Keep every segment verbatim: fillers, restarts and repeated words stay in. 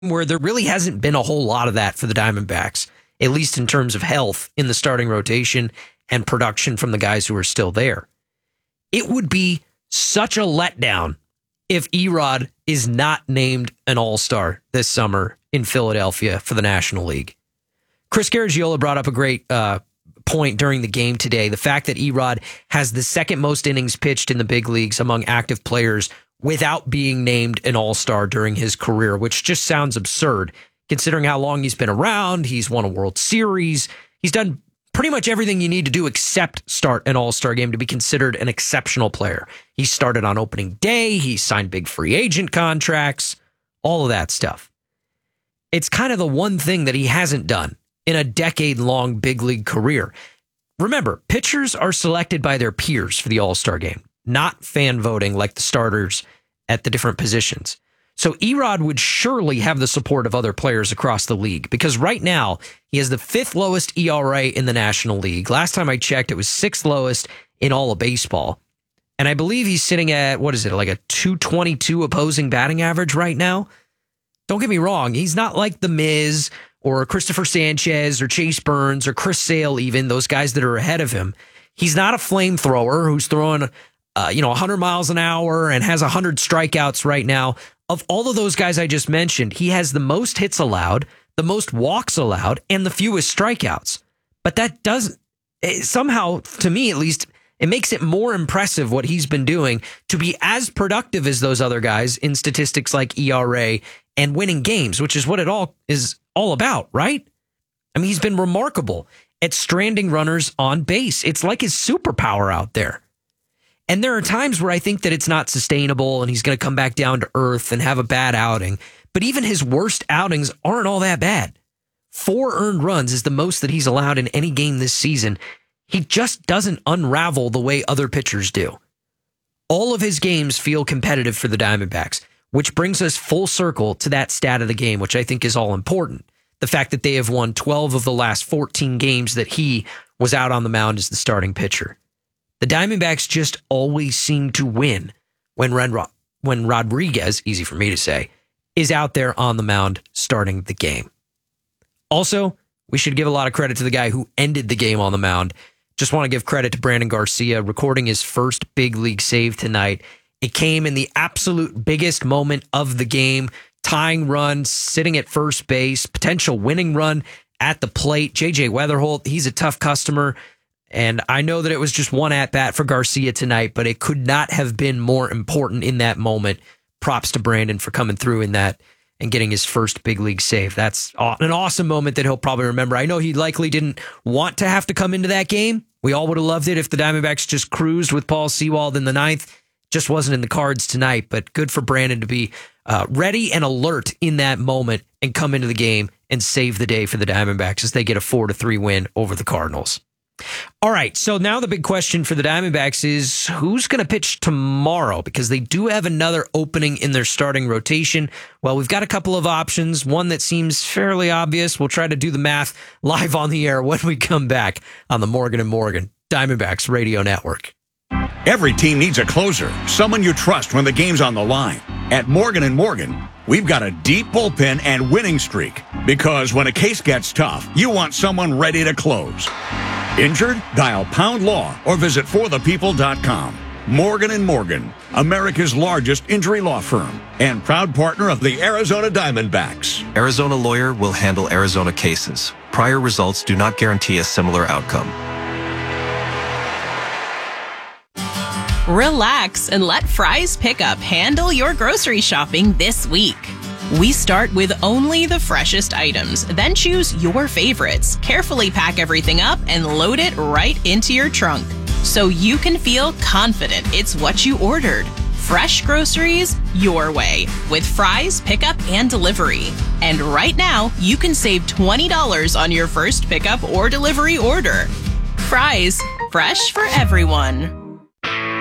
where there really hasn't been a whole lot of that for the Diamondbacks, at least in terms of health in the starting rotation and production from the guys who are still there. It would be such a letdown if Erod is not named an all-star this summer in Philadelphia for the National League. Chris Garagiola brought up a great uh, point during the game today. The fact that Erod has the second most innings pitched in the big leagues among active players without being named an all-star during his career, which just sounds absurd considering how long he's been around. He's won a World Series. He's done pretty much everything you need to do except start an all-star game to be considered an exceptional player. He started on opening day. He signed big free agent contracts, all of that stuff. It's kind of the one thing that he hasn't done in a decade-long big league career. Remember, pitchers are selected by their peers for the all-star game, not fan voting like the starters at the different positions. So Erod would surely have the support of other players across the league because right now he has the fifth lowest E R A in the National League. Last time I checked, it was sixth lowest in all of baseball. And I believe he's sitting at, what is it, like a two twenty-two opposing batting average right now? Don't get me wrong, he's not like The Miz or Christopher Sanchez or Chase Burns or Chris Sale even, those guys that are ahead of him. He's not a flamethrower who's throwing uh, you know, one hundred miles an hour and has one hundred strikeouts right now. Of all of those guys I just mentioned, he has the most hits allowed, the most walks allowed, and the fewest strikeouts. But that doesn't, somehow, to me at least, it makes it more impressive what he's been doing to be as productive as those other guys in statistics like E R A and winning games, which is what it all is all about, right? I mean, he's been remarkable at stranding runners on base. It's like his superpower out there. And there are times where I think that it's not sustainable and he's going to come back down to earth and have a bad outing. But even his worst outings aren't all that bad. Four earned runs is the most that he's allowed in any game this season. He just doesn't unravel the way other pitchers do. All of his games feel competitive for the Diamondbacks, which brings us full circle to that stat of the game, which I think is all important. The fact that they have won twelve of the last fourteen games that he was out on the mound as the starting pitcher. The Diamondbacks just always seem to win when Ren- when Rodriguez, easy for me to say, is out there on the mound starting the game. Also, we should give a lot of credit to the guy who ended the game on the mound. Just want to give credit to Brandon Garcia recording his first big league save tonight. It came in the absolute biggest moment of the game, tying run, sitting at first base, potential winning run at the plate. J J Weatherholt, he's a tough customer. And I know that it was just one at-bat for Garcia tonight, but it could not have been more important in that moment. Props to Brandon for coming through in that and getting his first big league save. That's an awesome moment that he'll probably remember. I know he likely didn't want to have to come into that game. We all would have loved it if the Diamondbacks just cruised with Paul Sewald in the ninth. Just wasn't in the cards tonight, but good for Brandon to be uh, ready and alert in that moment and come into the game and save the day for the Diamondbacks as they get a four to three win over the Cardinals. All right, so now the big question for the Diamondbacks is who's going to pitch tomorrow? Because they do have another opening in their starting rotation. Well, we've got a couple of options. One that seems fairly obvious. We'll try to do the math live on the air when we come back on the Morgan and Morgan Diamondbacks Radio Network. Every team needs a closer, someone you trust when the game's on the line. At Morgan and Morgan, we've got a deep bullpen and winning streak. Because when a case gets tough, you want someone ready to close. Injured? Dial Pound Law or visit for the people dot com. Morgan and Morgan, America's largest injury law firm and proud partner of the Arizona Diamondbacks. Arizona Lawyer will handle Arizona cases. Prior results do not guarantee a similar outcome. Relax and let Fry's Pickup handle your grocery shopping this week. We start with only the freshest items, then choose your favorites, carefully pack everything up, and load it right into your trunk so you can feel confident it's what you ordered. Fresh groceries your way with Fry's Pickup and Delivery. And right now, you can save twenty dollars on your first pickup or delivery order. Fry's, fresh for everyone.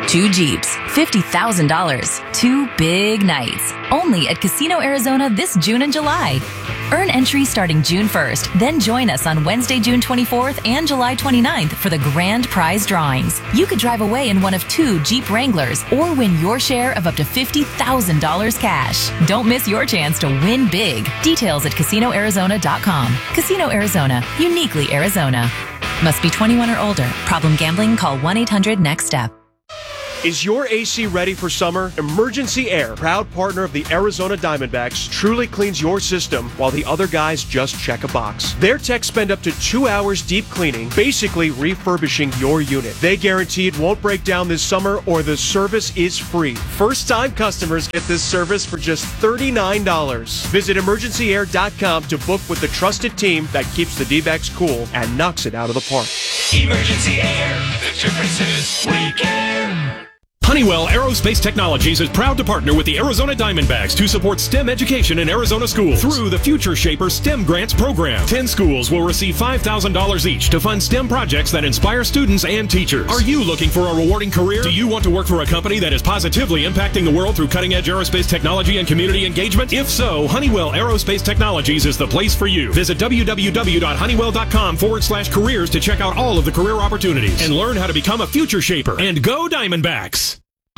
two Jeeps, fifty thousand dollars, two big nights. Only at Casino Arizona this June and July. Earn entries starting June first, then join us on Wednesday, June twenty-fourth and July twenty-ninth for the grand prize drawings. You could drive away in one of two Jeep Wranglers or win your share of up to fifty thousand dollars cash. Don't miss your chance to win big. Details at casino arizona dot com. Casino Arizona, uniquely Arizona. Must be twenty-one or older. Problem gambling? Call one eight hundred next step. Is your A C ready for summer? Emergency Air, proud partner of the Arizona Diamondbacks, truly cleans your system while the other guys just check a box. Their techs spend up to two hours deep cleaning, basically refurbishing your unit. They guarantee it won't break down this summer or the service is free. First-time customers get this service for just thirty-nine dollars. Visit emergency air dot com to book with the trusted team that keeps the D-backs cool and knocks it out of the park. Emergency Air, the difference is we care. Honeywell Aerospace Technologies is proud to partner with the Arizona Diamondbacks to support STEM education in Arizona schools through the Future Shaper STEM Grants program. Ten schools will receive five thousand dollars each to fund STEM projects that inspire students and teachers. Are you looking for a rewarding career? Do you want to work for a company that is positively impacting the world through cutting-edge aerospace technology and community engagement? If so, Honeywell Aerospace Technologies is the place for you. Visit w w w dot honeywell dot com forward slash careers to check out all of the career opportunities and learn how to become a future shaper. And go Diamondbacks!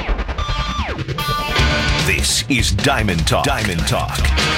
This is Diamond Talk. Diamond Talk.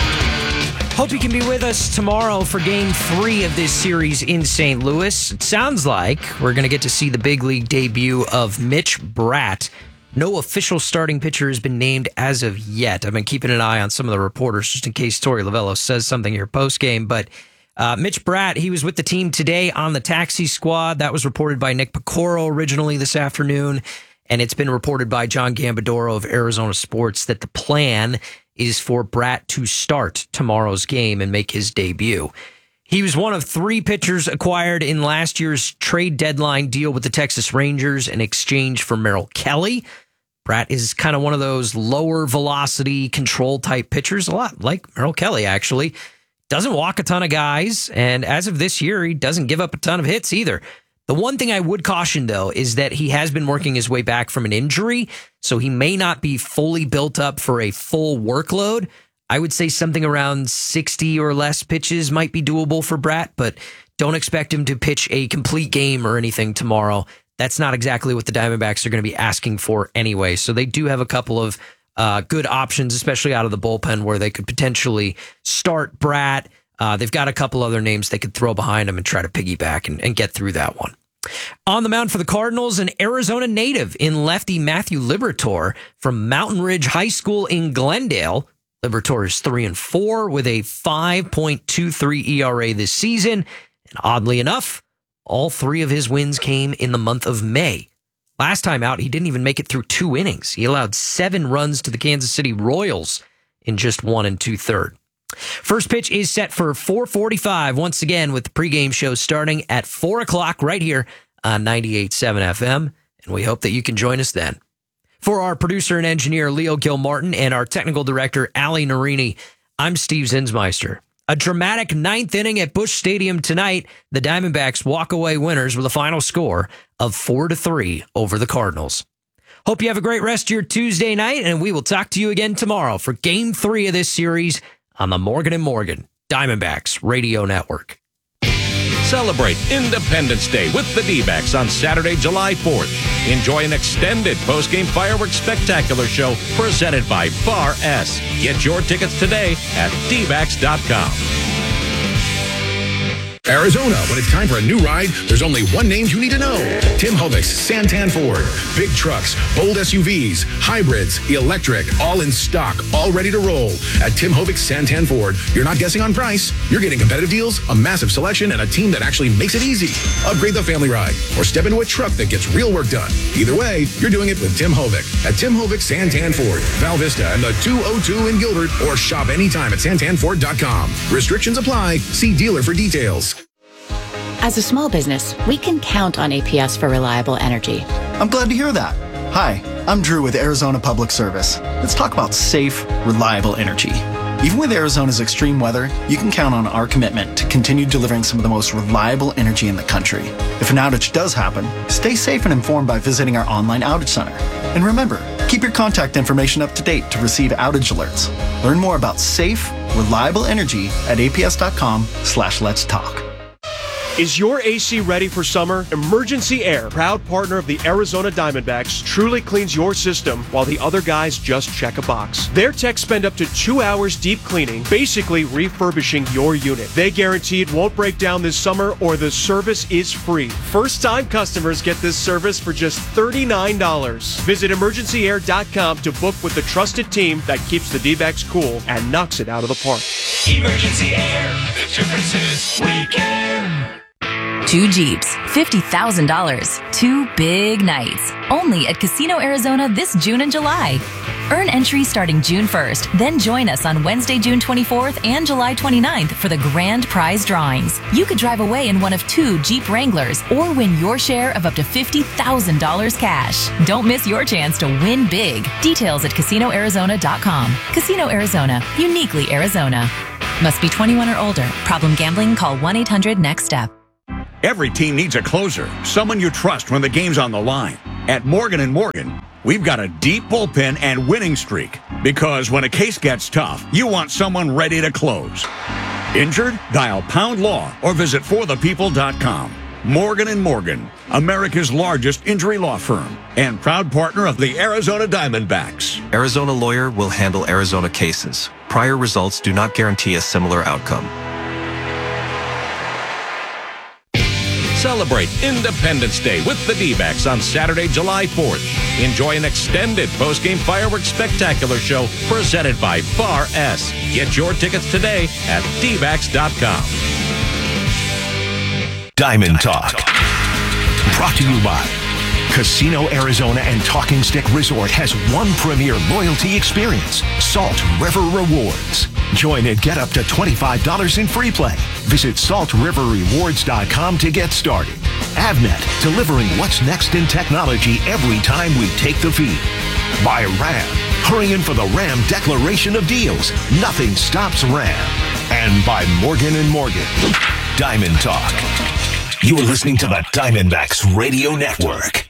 Hope you can be with us tomorrow for game three of this series in Saint Louis. It sounds like we're going to get to see the big league debut of Mitch Bratt. No official starting pitcher has been named as of yet. I've been keeping an eye on some of the reporters just in case Torey Lovello says something here post-game. But uh, Mitch Bratt, he was with the team today on the taxi squad. That was reported by Nick Picoro originally this afternoon. And it's been reported by John Gambadoro of Arizona Sports that the plan is for Bratt to start tomorrow's game and make his debut. He was one of three pitchers acquired in last year's trade deadline deal with the Texas Rangers in exchange for Merrill Kelly. Bratt is kind of one of those lower velocity control type pitchers, a lot like Merrill Kelly, actually. Doesn't walk a ton of guys, and as of this year, he doesn't give up a ton of hits either. The one thing I would caution, though, is that he has been working his way back from an injury, so he may not be fully built up for a full workload. I would say something around sixty or less pitches might be doable for Bratt, but don't expect him to pitch a complete game or anything tomorrow. That's not exactly what the Diamondbacks are going to be asking for anyway. So they do have a couple of uh, good options, especially out of the bullpen, where they could potentially start Bratt. Uh, they've got a couple other names they could throw behind him and try to piggyback and, and get through that one. On the mound for the Cardinals, an Arizona native in lefty Matthew Liberatore from Mountain Ridge High School in Glendale. Liberatore is three and four with a five point two three E R A this season. And oddly enough, all three of his wins came in the month of May. Last time out, he didn't even make it through two innings. He allowed seven runs to the Kansas City Royals in just one and two-thirds. First pitch is set for four forty-five, once again, with the pregame show starting at four o'clock right here on ninety-eight point seven F M, and we hope that you can join us then. For our producer and engineer, Leo Gilmartin, and our technical director, Ali Narini, I'm Steve Zinsmeister. A dramatic ninth inning at Busch Stadium tonight. The Diamondbacks walk away winners with a final score of four to three over the Cardinals. Hope you have a great rest of your Tuesday night, and we will talk to you again tomorrow for game three of this series on the Morgan and Morgan Diamondbacks Radio Network. Celebrate Independence Day with the D-backs on Saturday, July fourth. Enjoy an extended post-game fireworks spectacular show presented by Bar S. Get your tickets today at d backs dot com. Arizona, when it's time for a new ride, there's only one name you need to know. Tim Hovic's Santan Ford. Big trucks, bold S U Vs, hybrids, electric, all in stock, all ready to roll. At Tim Hovic's Santan Ford, you're not guessing on price. You're getting competitive deals, a massive selection, and a team that actually makes it easy. Upgrade the family ride or step into a truck that gets real work done. Either way, you're doing it with Tim Hovic. At Tim Hovic's Santan Ford, Val Vista and the two oh two in Gilbert, or shop anytime at santan ford dot com. Restrictions apply. See dealer for details. As a small business, we can count on A P S for reliable energy. I'm glad to hear that. Hi, I'm Drew with Arizona Public Service. Let's talk about safe, reliable energy. Even with Arizona's extreme weather, you can count on our commitment to continue delivering some of the most reliable energy in the country. If an outage does happen, stay safe and informed by visiting our online outage center. And remember, keep your contact information up to date to receive outage alerts. Learn more about safe, reliable energy at aps.com slash let's talk. Is your A C ready for summer? Emergency Air, proud partner of the Arizona Diamondbacks, truly cleans your system while the other guys just check a box. Their techs spend up to two hours deep cleaning, basically refurbishing your unit. They guarantee it won't break down this summer or the service is free. First-time customers get this service for just thirty-nine dollars. Visit emergency air dot com to book with the trusted team that keeps the D-backs cool and knocks it out of the park. Emergency Air, the difference is we care. Two Jeeps, fifty thousand dollars. Two big nights. Only at Casino Arizona this June and July. Earn entry starting June first, then join us on Wednesday, June twenty-fourth and July twenty-ninth for the grand prize drawings. You could drive away in one of two Jeep Wranglers or win your share of up to fifty thousand dollars cash. Don't miss your chance to win big. Details at casino arizona dot com. Casino Arizona, uniquely Arizona. Must be twenty-one or older. Problem gambling? Call one eight hundred next step. Every team needs a closer, someone you trust when the game's on the line. At Morgan and Morgan, we've got a deep bullpen and winning streak. Because when a case gets tough, you want someone ready to close. Injured? Dial Pound Law or visit for the people dot com. Morgan and Morgan, America's largest injury law firm and proud partner of the Arizona Diamondbacks. Arizona Lawyer will handle Arizona cases. Prior results do not guarantee a similar outcome. Celebrate Independence Day with the D-backs on Saturday, July fourth. Enjoy an extended post-game fireworks spectacular show presented by Bar S. Get your tickets today at D backs dot com. Diamond Talk. Brought to you by Casino Arizona and Talking Stick Resort has one premier loyalty experience, Salt River Rewards. Join and get up to twenty-five dollars in free play. Visit salt river rewards dot com to get started. Avnet, delivering what's next in technology every time we take the feed. By RAM, hurrying for the RAM declaration of deals. Nothing stops RAM. And by Morgan and Morgan. Diamond Talk. You are listening to the Diamondbacks Radio Network.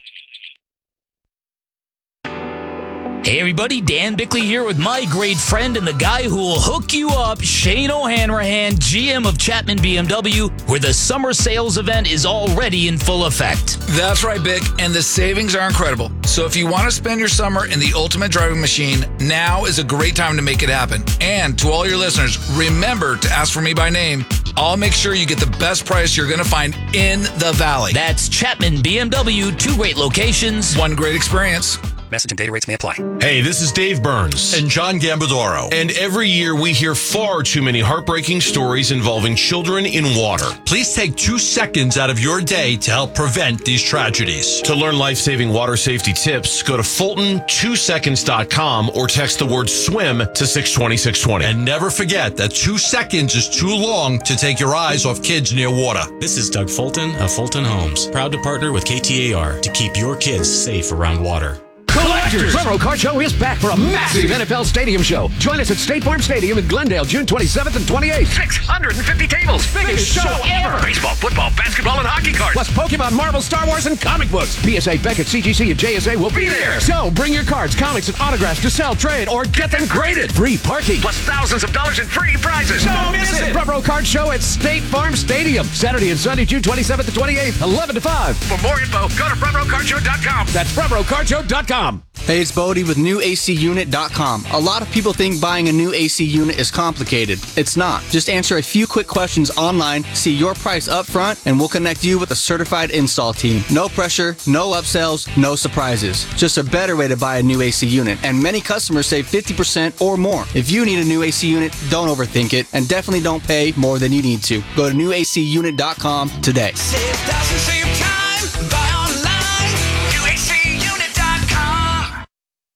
Hey everybody, Dan Bickley here with my great friend and the guy who will hook you up, Shane O'Hanrahan, G M of Chapman B M W, where the summer sales event is already in full effect. That's right, Bick, and the savings are incredible. So if you want to spend your summer in the ultimate driving machine, now is a great time to make it happen. And to all your listeners, remember to ask for me by name. I'll make sure you get the best price you're going to find in the Valley. That's Chapman B M W, two great locations, one great experience. Message and data rates may apply. Hey, this is Dave Burns. And John Gambadoro. And every year we hear far too many heartbreaking stories involving children in water. Please take two seconds out of your day to help prevent these tragedies. To learn life-saving water safety tips, go to Fulton two seconds dot com or text the word SWIM to six twenty, six twenty. And never forget that two seconds is too long to take your eyes off kids near water. This is Doug Fulton of Fulton Homes, proud to partner with K T A R to keep your kids safe around water. Collectors! Front Row Car Show is back for a massive N F L Stadium show. Join us at State Farm Stadium in Glendale, June twenty-seventh and twenty-eighth. six hundred fifty tables. Biggest, Biggest show, show ever. Baseball, football, basketball, and hockey cards. Plus Pokemon, Marvel, Star Wars, and comic books. P S A, Beckett, C G C, and J S A will be there. So bring your cards, comics, and autographs to sell, trade, or get them graded. Free parking. Plus thousands of dollars in free prizes. Don't miss it. Front Row Card Show at State Farm Stadium. Saturday and Sunday, June twenty-seventh and twenty-eighth, eleven to five. For more info, go to front row card show dot com. That's front row card show dot com. Hey, it's Bodie with new A C unit dot com. A lot of people think buying a new A C unit is complicated. It's not. Just answer a few quick questions online, see your price up front, and we'll connect you with a certified install team. No pressure, no upsells, no surprises. Just a better way to buy a new A C unit. And many customers save fifty percent or more. If you need a new A C unit, don't overthink it, and definitely don't pay more than you need to. Go to new A C unit dot com today. Save thousands, save time, buy online, new A C unit dot com.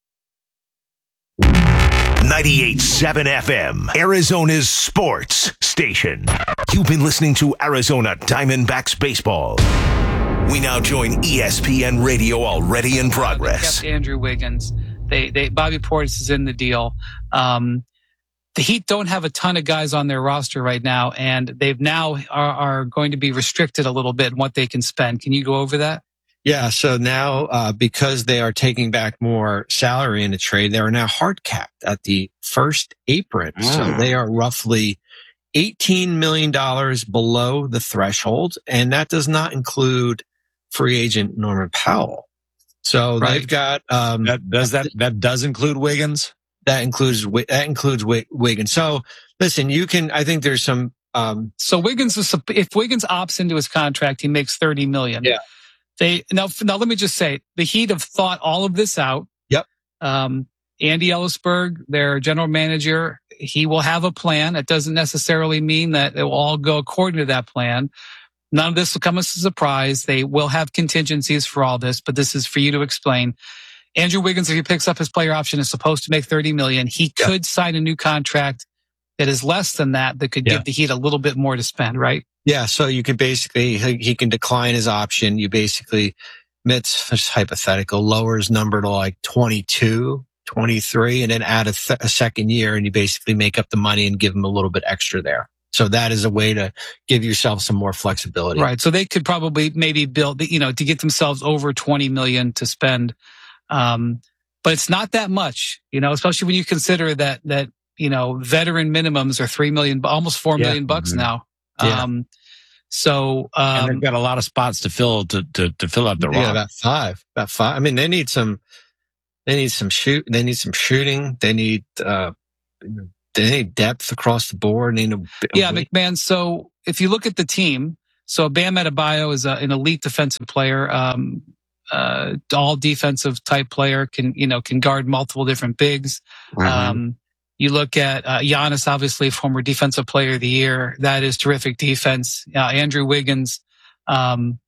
ninety-eight point seven F M, Arizona's sports station. You've been listening to Arizona Diamondbacks baseball. We now join E S P N Radio already in progress. They kept Andrew Wiggins. They, they, Bobby Portis is in the deal. Um, the Heat don't have a ton of guys on their roster right now, and they've now are, are going to be restricted a little bit in what they can spend. Can you go over that? Yeah, so now uh, because they are taking back more salary in the trade, they are now hard capped at the first apron. Mm. So they are roughly eighteen million dollars below the threshold, and that does not include free agent Norman Powell. So right. they've got um, that does that that does include Wiggins. That includes that includes Wiggins. So listen, you can. I think there's some. Um, so Wiggins is if Wiggins opts into his contract, he makes thirty million. Yeah. They now now let me just say the Heat have thought all of this out. Yep. Um, Andy Ellisberg, their general manager, he will have a plan. It doesn't necessarily mean that it will all go according to that plan. None of this will come as a surprise. They will have contingencies for all this, but this is for you to explain. Andrew Wiggins, if he picks up his player option, is supposed to make thirty million dollars. He could yep. sign a new contract that is less than that, that could yeah. give the Heat a little bit more to spend, right? Yeah, so you can basically, he can decline his option. You basically, it's just hypothetical, lower his number to like twenty-two, twenty-three, and then add a, th- a second year, and you basically make up the money and give him a little bit extra there. So that is a way to give yourself some more flexibility. Right, so they could probably maybe build, you know, to get themselves over twenty million dollars to spend. Um, but it's not that much, you know, especially when you consider that, that, you know, veteran minimums are three million, almost four million yeah. bucks mm-hmm. now. Yeah. Um, so, um, and they've got a lot of spots to fill, to, to, to fill up the roster. Yeah, about five, about five. I mean, they need some, they need some shoot, they need some shooting. They need, uh, they need depth across the board. They need a, a yeah, week. McMahon. So if you look at the team, so Bam Adebayo is a, an elite defensive player. Um, uh, all defensive type player, can, you know, can guard multiple different bigs. Mm-hmm. Um, You look at uh, Giannis, obviously former defensive player of the year. That is terrific defense. Uh, Andrew Wiggins, um,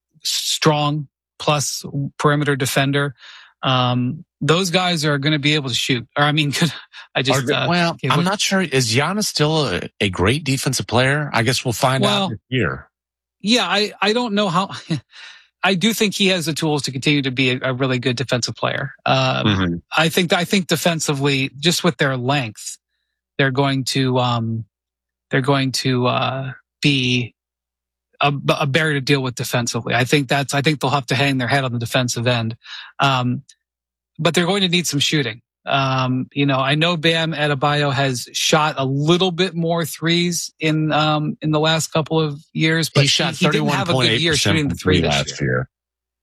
strong plus perimeter defender. Um, those guys are going to be able to shoot. Or I mean, I just uh, well, I'm look. not sure. Is Giannis still a, a great defensive player? I guess we'll find well, out this year. Yeah, I I don't know how. I do think he has the tools to continue to be a, a really good defensive player. Um, mm-hmm. I think, I think defensively, just with their length, they're going to, um, they're going to, uh, be a, a barrier to deal with defensively. I think that's, I think they'll have to hang their head on the defensive end. Um, but they're going to need some shooting. Um, you know, I know Bam Adebayo has shot a little bit more threes in, um, in the last couple of years, but he shot he, he didn't have a good year shooting the three last year. year.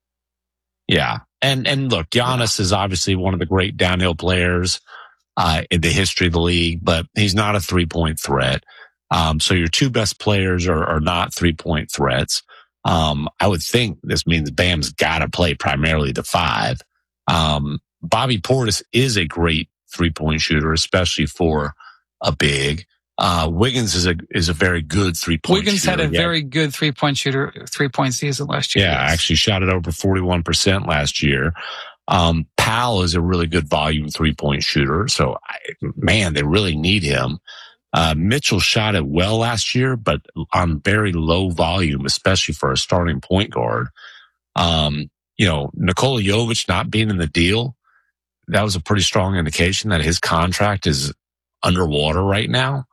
Yeah. And, and look, Giannis yeah. is obviously one of the great downhill players, uh, in the history of the league, but he's not a three point threat. Um, so your two best players are, are not three point threats. Um, I would think this means Bam's got to play primarily the five. Um, Bobby Portis is a great three-point shooter, especially for a big. Uh, Wiggins is a is a very good three-point Wiggins shooter. Wiggins had a yeah. very good three-point shooter, three-point season last year. Yeah, yes. actually shot it over forty-one percent last year. Um, Powell is a really good volume three-point shooter. So, I, man, they really need him. Uh, Mitchell shot it well last year, but on very low volume, especially for a starting point guard. Um, you know, Nikola Jovic not being in the deal, that was a pretty strong indication that his contract is underwater right now.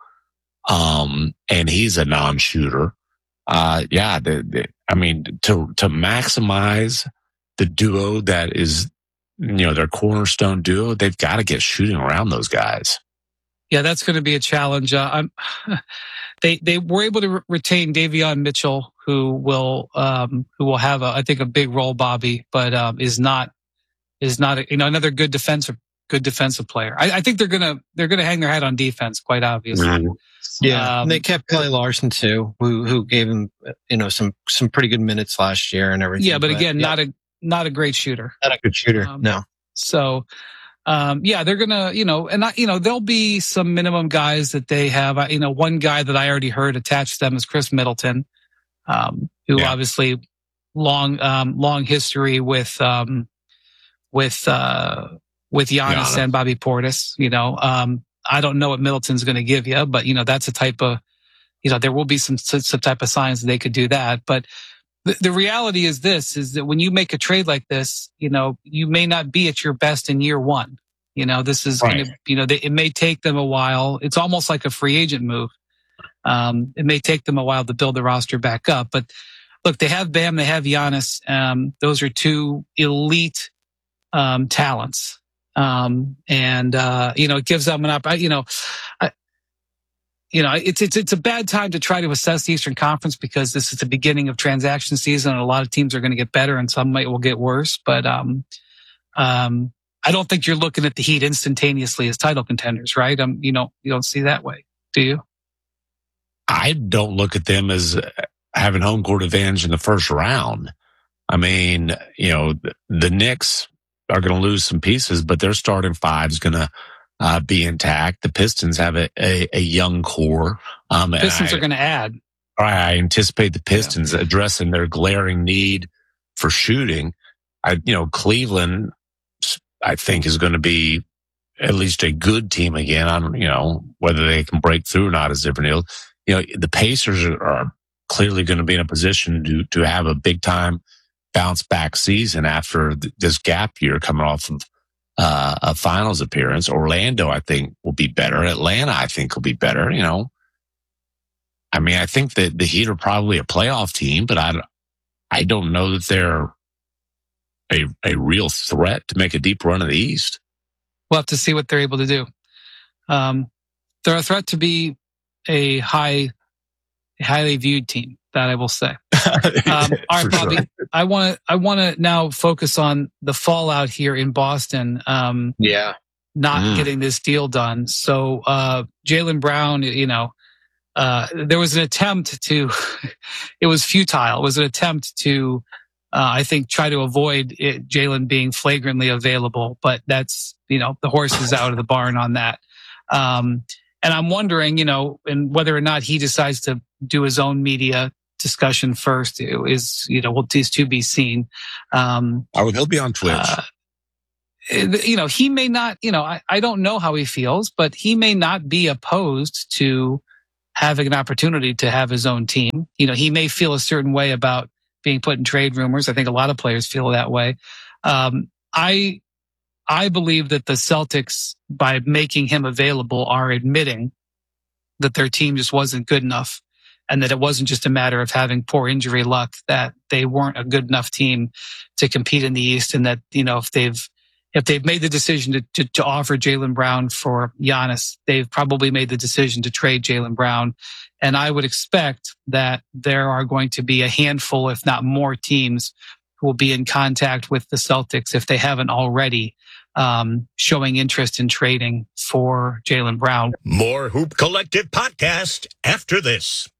Um, and he's a non-shooter. Uh, yeah, the, the, I mean, to, to maximize the duo that is, you know, their cornerstone duo, they've got to get shooting around those guys. Yeah, that's going to be a challenge. Uh, I'm, they they were able to re- retain Davion Mitchell, who will um, who will have, a, I think, a big role, Bobby, but um, is not is not a, you know another good defensive good defensive player. I, I think they're gonna they're gonna hang their head on defense, quite obviously. Mm-hmm. Yeah, um, and they kept Kelly Larson too, who who gave him you know some some pretty good minutes last year and everything. Yeah, but, but again, yeah. not a not a great shooter. Not a good shooter. Um, no. So. Um, yeah, they're gonna, you know, and I, you know, there'll be some minimum guys that they have. I, you know, one guy that I already heard attached to them is Chris Middleton, um, who yeah. obviously long, um, long history with, um, with, uh, with Giannis, Giannis and Bobby Portis. You know, um, I don't know what Middleton's going to give you, but you know, that's a type of, you know, there will be some some type of signs that they could do that, but. The, the reality is this, is that when you make a trade like this, you know, you may not be at your best in year one. You know, this is right. going to, you know, they, it may take them a while. It's almost like a free agent move. Um, it may take them a while to build the roster back up, but look, they have Bam, they have Giannis. Um, those are two elite um, talents. Um, and, uh, you know, it gives them an opportunity, you know, I, you know, it's, it's, it's a bad time to try to assess the Eastern Conference because this is the beginning of transaction season and a lot of teams are going to get better and some might will get worse. But, um, um, I don't think you're looking at the Heat instantaneously as title contenders, right? Um, you know, you don't see that way, do you? I don't look at them as having home court advantage in the first round. I mean, you know, the, the Knicks are going to lose some pieces, but their starting five is going to uh, be intact. The Pistons have a, a, a young core. Um, Pistons I, are going to add. I anticipate the Pistons yeah. addressing their glaring need for shooting. I, you know, Cleveland, I think, is going to be at least a good team again. I don't, you know, whether they can break through or not is different deal. You know, the Pacers are, are clearly going to be in a position to to have a big time bounce back season after th- this gap year coming off of uh, a finals appearance. Orlando, I think, will be better. Atlanta, I think, will be better. You know, I mean, I think that the Heat are probably a playoff team, but I, I don't know that they're a a real threat to make a deep run of the East. We'll have to see what they're able to do. Um, they're a threat to be a high, a highly viewed team. That I will say. Um, all right, Bobby. Sure. I want to. I want to now focus on the fallout here in Boston. Um, yeah, not Mm. getting this deal done. So uh, Jaylen Brown, you know, uh, there was an attempt to. It was futile. It was an attempt to, uh, I think, try to avoid it, Jaylen being flagrantly available. But that's, you know, the horse is out of the barn on that. Um, and I'm wondering, you know, and whether or not he decides to do his own media discussion first is, you know, well, is to be seen. Um, oh, he'll be on Twitch. Uh, you know, he may not, you know, I, I don't know how he feels, but he may not be opposed to having an opportunity to have his own team. You know, he may feel a certain way about being put in trade rumors. I think a lot of players feel that way. Um, I, I believe that the Celtics, by making him available, are admitting that their team just wasn't good enough. And that it wasn't just a matter of having poor injury luck, that they weren't a good enough team to compete in the East. And that, you know, if they've, if they've made the decision to, to, to offer Jaylen Brown for Giannis, they've probably made the decision to trade Jaylen Brown. And I would expect that there are going to be a handful, if not more, teams who will be in contact with the Celtics if they haven't already, um, showing interest in trading for Jaylen Brown. More Hoop Collective podcast after this.